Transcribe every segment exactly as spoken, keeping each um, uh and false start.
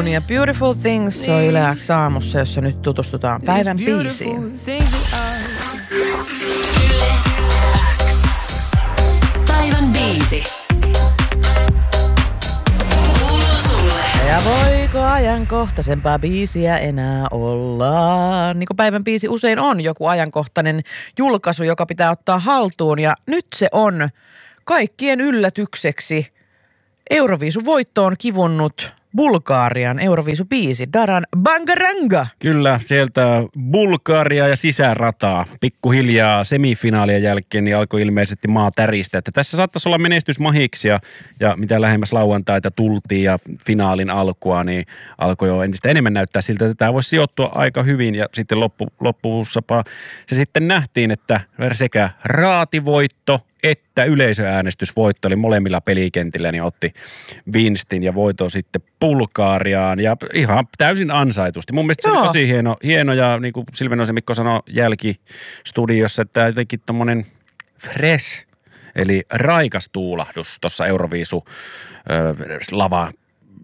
Moon ja Beautiful Things on Yle X aamussa, jossa nyt tutustutaan päivän biisiin. Päivän biisi. Ja voiko ajankohtaisempaa biisiä enää olla? Niin kuin päivän biisi usein on joku ajankohtainen julkaisu, joka pitää ottaa haltuun. Ja nyt se on kaikkien yllätykseksi Euroviisun voittoon kivunnut Bulgarian Euroviisu-biisi Daran Bangaranga. Kyllä, sieltä Bulgaria ja sisärataa. Pikkuhiljaa semifinaalien jälkeen niin alkoi ilmeisesti maa täristä. Että tässä saattaisi olla menestysmahiksi ja, ja mitä lähemmäs lauantaita tultiin ja finaalin alkua, niin alkoi jo entistä enemmän näyttää siltä, että tämä voisi sijoittua aika hyvin. Ja sitten loppu, loppuussapa se sitten nähtiin, että sekä raativoitto että yleisöäänestysvoitto oli molemmilla pelikentillä, niin otti vinstin ja voiton sitten Bulgariaan ja ihan täysin ansaitusti. Mun mielestä se oli tosi hieno, hieno ja niin kuin Silvenoisen Mikko sanoi jälkistudiossa, että jotenkin tommonen fresh, eli raikas tuulahdus tuossa Euroviisu ö, lava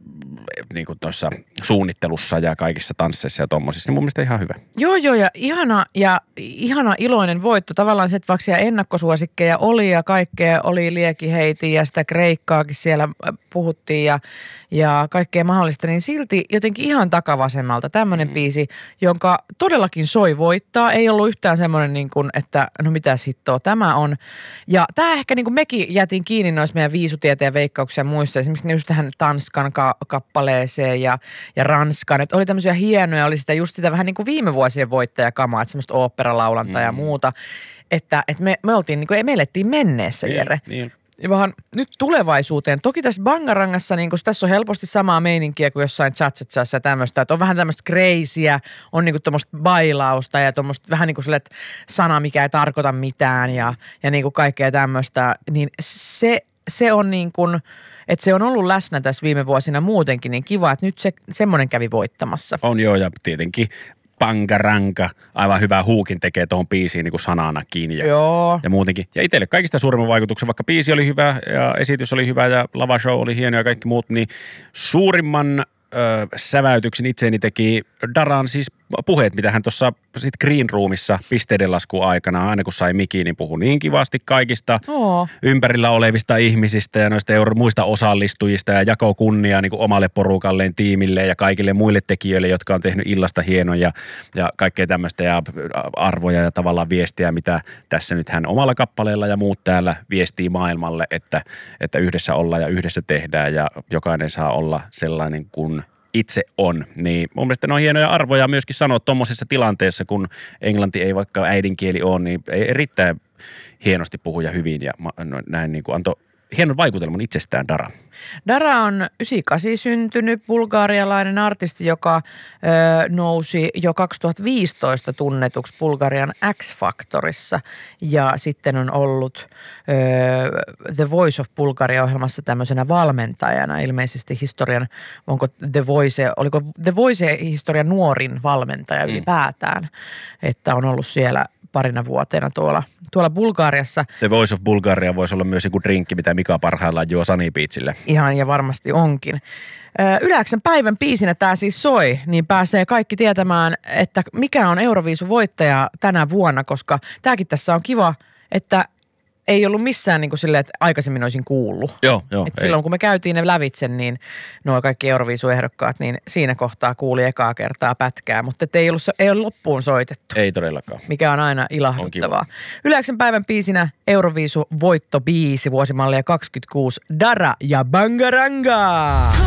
niin kuin tuossa suunnittelussa ja kaikissa tansseissa ja tommosissa, niin mun mielestä ihan hyvä. Joo, joo, ja ihana, ja ihana iloinen voitto. Tavallaan se, että vaikka siellä ennakkosuosikkeja oli ja kaikkea oli liekiheiti ja sitä Kreikkaakin siellä puhuttiin ja, ja kaikkea mahdollista, niin silti jotenkin ihan takavasemmalta tämmöinen mm. biisi, jonka todellakin soi voittaa. Ei ollut yhtään semmoinen, niin kuin, että no mitä hittoa tämä on. Ja tämä ehkä niin kuin mekin jätin kiinni noissa meidän viisutieteen veikkauksia muissa. Esimerkiksi just tähän Tanskan ka- kappaleeseen ja, ja Ranskan. Että oli tämmöisiä hienoja, oli sitä just sitä vähän niin kuin viime vuosien voittajakamaa, että semmoista oopperalaulantaa mm. ja muuta. Että, että me, me oltiin niin kuin, me elettiin menneessä, Jere. Niin, niin. Ja vähän nyt tulevaisuuteen. Toki tässä Bangarangassa, niin kun tässä on helposti samaa meininkiä kuin jossain cha-cha-chassa ja tämmöistä, että on vähän tämmöistä crazyä, on niin kuin tuommoista bailausta ja tuommoista vähän niin kuin sille, sana, mikä ei tarkoita mitään ja, ja niin kuin kaikkea tämmöistä, niin se, se on niin kuin, että se on ollut läsnä tässä viime vuosina muutenkin, niin kiva, että nyt se semmoinen kävi voittamassa. On joo, ja tietenkin Bangaranga, aivan hyvä huukin tekee tuohon biisiin niin kuin sananakin ja, ja muutenkin. Ja itselle kaikista suurimman vaikutuksen, vaikka biisi oli hyvä ja esitys oli hyvä ja lavashow oli hieno ja kaikki muut, niin suurimman ö, säväytyksen itseeni teki Daran siis puheet, mitä hän tuossa sit Green Roomissa pisteiden laskuun aikana, aina kun sai mikin, niin puhui niin kivasti kaikista Oo. ympärillä olevista ihmisistä ja noista euro, muista osallistujista ja jakoi kunniaa niin kuin omalle porukalleen, tiimille ja kaikille muille tekijöille, jotka on tehnyt illasta hienon ja, ja kaikkea tämmöistä ja arvoja ja tavallaan viestiä, mitä tässä nyt hän omalla kappaleella ja muut täällä viestii maailmalle, että, että yhdessä ollaan ja yhdessä tehdään ja jokainen saa olla sellainen kuin itse on, niin mun mielestä ne on hienoja arvoja myöskin sanoa tuommoisessa tilanteessa, kun englanti ei vaikka äidinkieli ole, niin erittäin hienosti puhuja hyvin ja näin niin kuin antoi hienon vaikutelman itsestään Dara. Dara on yhdeksänkymmentäkahdeksan syntynyt bulgarialainen artisti, joka ö, nousi jo kaksituhattaviisitoista tunnetuksi Bulgarian X-Factorissa ja sitten on ollut ö, The Voice of Bulgaria-ohjelmassa tämmöisenä valmentajana, ilmeisesti historian, onko The Voice, oliko The Voice historian nuorin valmentaja mm. ylipäätään, että on ollut siellä parina vuotena tuolla, tuolla Bulgariassa. The Voice of Bulgaria voisi olla myös joku drinkki, mitä Mika parhaillaan juo Sunny Beachille. Ihan ja varmasti onkin. Yläksän päivän biisinä tämä siis soi, niin pääsee kaikki tietämään, että mikä on Euroviisun voittaja tänä vuonna, koska tämäkin tässä on kiva, että ei ollut missään niin kuin silleen, että aikaisemmin olisin kuullut. Joo, joo. Et silloin kun me käytiin ne lävitse, niin nuo kaikki Euroviisu-ehdokkaat, niin siinä kohtaa kuuli ekaa kertaa pätkää. Mutta ei ollut, ei ollut loppuun soitettu. Ei todellakaan. Mikä on aina ilahduttavaa. Yläksän päivän biisinä Euroviisu-voittobiisi vuosimallia kaksikymmentäkuusi Dara ja Bangaranga.